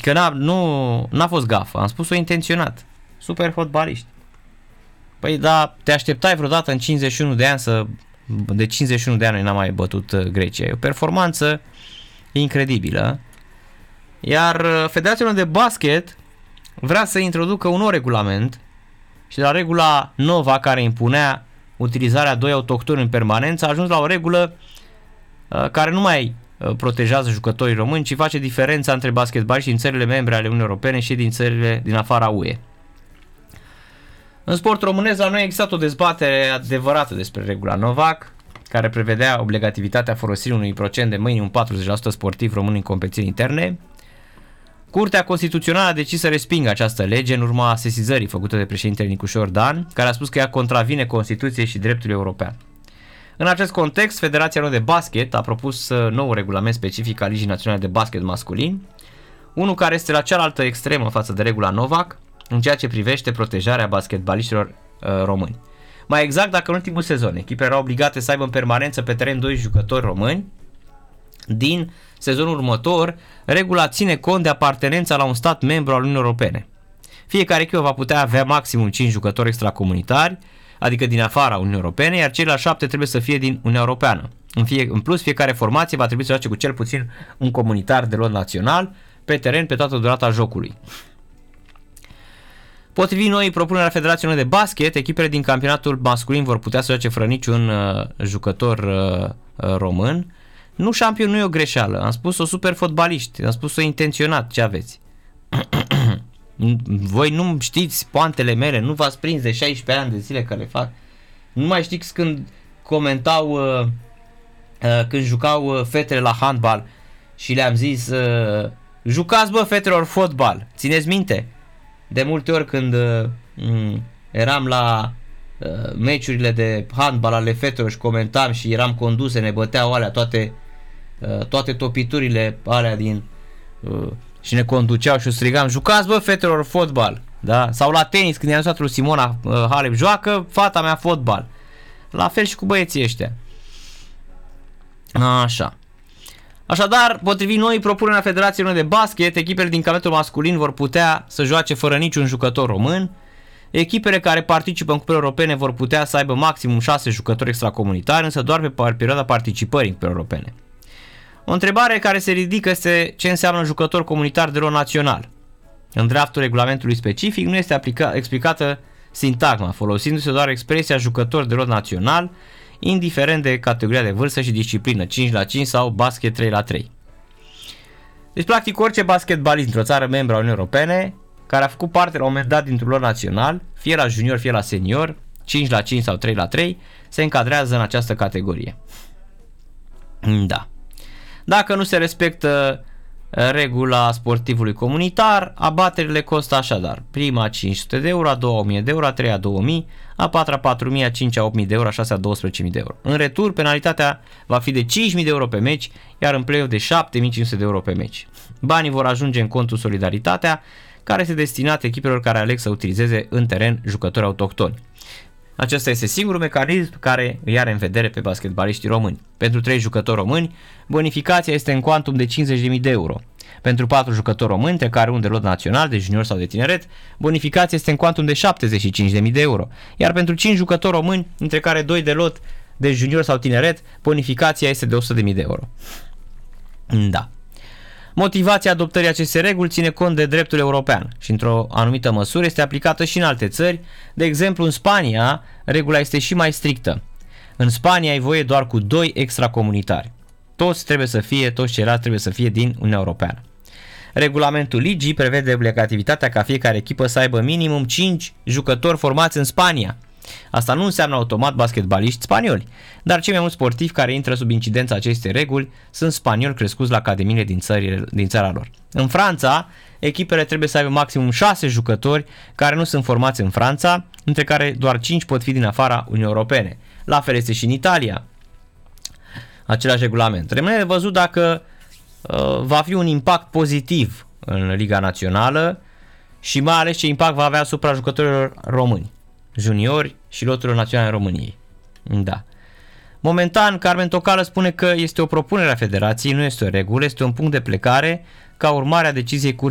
Că n-a fost gafă, am spus-o intenționat. Super fotbaliști. Păi da, te așteptai vreodată în 51 de ani de 51 de ani n-a mai bătut Grecia. E o performanță incredibilă. Iar Federația de Basket vrea să introducă un nou regulament și de la regula Nova care impunea utilizarea doi autohtoni în permanență a ajuns la o regulă care nu mai protejează jucătorii români, ci face diferența între basketbaliști din țările membre ale Uniunii Europene și din țările din afara UE. În sport românesc la noi a existat o dezbatere adevărată despre regula Novak, care prevedea obligativitatea folosirii unui procent de minim 40% sportiv român în competiții interne. Curtea Constituțională a decis să respingă această lege în urma sesizării făcute de președintele Nicușor Dan, care a spus că ea contravine Constituției și dreptului european. În acest context, Federația Română de Basket a propus nou regulament specific al Ligii Naționale de Basket masculin, unul care este la cealaltă extremă față de regula Novak, în ceea ce privește protejarea basketbaliștilor români. Mai exact, dacă în ultimul sezon echipele erau obligate să aibă în permanență pe teren 2 jucători români, din sezonul următor, regula ține cont de apartenența la un stat membru al Uniunii Europene. Fiecare echipă va putea avea maximum 5 jucători extracomunitari, adică din afara Uniunii Europene, iar ceilalți 7 trebuie să fie din Uniunea Europeană. În plus, fiecare formație va trebui să joace cu cel puțin un comunitar de lot național pe teren pe toată durata jocului. Potrivit noii propuneri a Federației Române de Basket, echipele din campionatul masculin vor putea să joace fără niciun jucător român. Nu șampion nu e o greșeală, am spus-o super fotbaliști, am spus-o intenționat, ce aveți? Voi nu știți poantele mele, nu v-ați prins de 16 ani de zile că le fac. Nu mai știți când comentau, când jucau fetele la handbal și le-am zis jucați bă fetelor fotbal, țineți minte? De multe ori când eram la meciurile de handbal ale fetelor și comentam și eram conduse, ne băteau alea toate topiturile alea din și ne conduceau și strigam jucați bă fetelor fotbal, da? Sau la tenis când i-am zis lui Simona Halep joacă fata mea fotbal. La fel și cu băieții ăștia. Așa. Așadar, potrivit noi propunerea Federației Române de Basket, echipele din campionatul masculin vor putea să joace fără niciun jucător român. Echipele care participă în cupele europene vor putea să aibă maximum 6 jucători extracomunitari, însă doar pe perioada participării în cupele europene. O întrebare care se ridică este ce înseamnă jucător comunitar de lot național. În draftul regulamentului specific nu este explicată sintagma, folosindu-se doar expresia jucător de lot național, indiferent de categoria de vârstă și disciplină, 5-5 sau basket 3-3. Deci, practic, orice basketbalist dintr-o țară membră a Uniunii Europene, care a făcut parte la un moment dat dintr-un lot național, fie la junior, fie la senior, 5-5 sau 3-3, se încadrează în această categorie. Da. Dacă nu se respectă regula sportivului comunitar, abaterile costă așadar: prima 500 de euro, a doua 1000 de euro, a treia 2000, a patra 4000, a cincea 8000 de euro, a șasea 12000 de euro. În retur, penalitatea va fi de 5000 de euro pe meci, iar în play-off de 7500 de euro pe meci. Banii vor ajunge în contul Solidaritatea, care este destinat echipelor care aleg să utilizeze în teren jucători autohtoni. Acesta este singurul mecanism care îi are în vedere pe basketbaliștii români. Pentru 3 jucători români, bonificația este în cuantum de 50.000 de euro. Pentru 4 jucători români, între care un de lot național, de junior sau de tineret, bonificația este în cuantum de 75.000 de euro. Iar pentru 5 jucători români, între care 2 de lot de junior sau tineret, bonificația este de 100.000 de euro. Da. Motivația adoptării acestei reguli ține cont de dreptul european și într-o anumită măsură este aplicată și în alte țări. De exemplu, în Spania, regula este și mai strictă. În Spania ai voie doar cu 2 extracomunitari. Toți ceilalți trebuie să fie din Uniunea Europeană. Regulamentul ligii prevede obligativitatea ca fiecare echipă să aibă minimum 5 jucători formați în Spania. Asta nu înseamnă automat basketbaliști spanioli, dar cei mai mulți sportivi care intră sub incidența acestei reguli sunt spanioli crescuți la academiile din țara lor. În Franța, echipele trebuie să aibă maximum 6 jucători care nu sunt formați în Franța, între care doar 5 pot fi din afara Uniunii Europene. La fel este și în Italia. Același regulament. Rămâne de văzut dacă va fi un impact pozitiv în Liga Națională și mai ales ce impact va avea asupra jucătorilor români, juniori și loturilor naționale în României. Da. Momentan, Carmen Tocală spune că este o propunere a Federației, nu este o regulă, este un punct de plecare ca urmare a deciziei Curții